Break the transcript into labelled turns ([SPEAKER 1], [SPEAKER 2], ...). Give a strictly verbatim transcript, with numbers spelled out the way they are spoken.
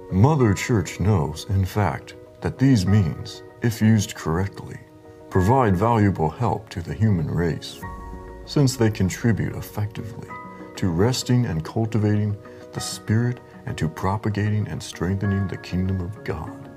[SPEAKER 1] Mother Church knows, in fact, that these means, if used correctly, provide valuable help to the human race, since they contribute effectively to resting and cultivating the Spirit and to propagating and strengthening the kingdom of God.